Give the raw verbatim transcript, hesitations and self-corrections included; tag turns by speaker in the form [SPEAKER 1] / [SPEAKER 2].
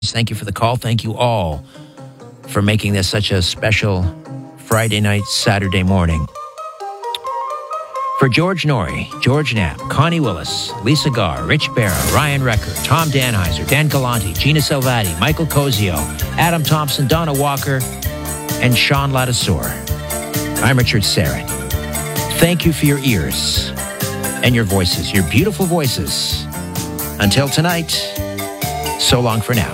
[SPEAKER 1] Thank you for the call. Thank you all for making this such a special Friday night, Saturday morning. For George Norrie, George Knapp, Connie Willis, Lisa Garr, Rich Barra, Ryan Recker, Tom Danheiser, Dan Galanti, Gina Salvati, Michael Cozio, Adam Thompson, Donna Walker, and Sean Ladisor. I'm Richard Serrett. Thank you for your ears and your voices, your beautiful voices. Until tonight, so long for now.